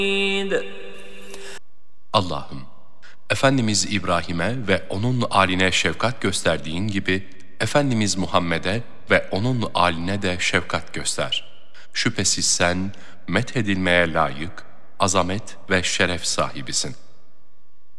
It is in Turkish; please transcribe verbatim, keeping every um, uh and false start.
Allah'ım, Efendimiz İbrahim'e ve onun âline şefkat gösterdiğin gibi, Efendimiz Muhammed'e ve onun âline de şefkat göster. Şüphesiz sen, methedilmeye layık, azamet ve şeref sahibisin.